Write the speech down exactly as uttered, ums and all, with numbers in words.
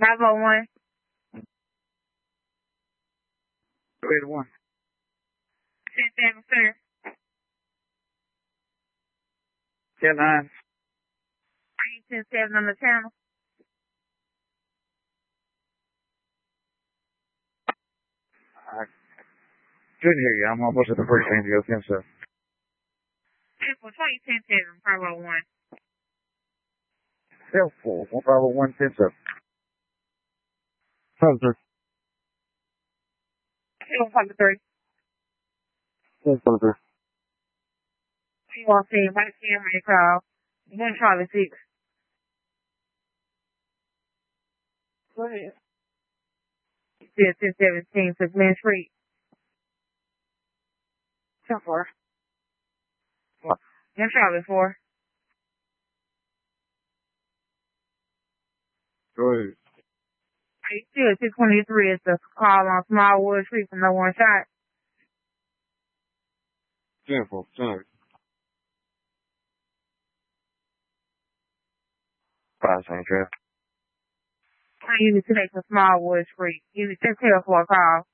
five oh one. two eighty-one. ten seven, sir. ten nine. ten seven on the channel. I couldn't hear you. I'm almost at the precinct to go ten seven. Triple twenty, ten seven, five oh one. Helpful. one five oh one, ten seven. Five three. five three. Ten seven three. You want to see if I see him when you call. one Charlie six. Go ahead. Still ten seventeen, six Main Street. ten four. What? one Charlie four. Go ahead. Still six twenty-three is the call on Smallwood Street for no one shot. ten four. ten eight. Five Saint Jeff. You need to take to Smallwood Street. You need to tell for a call.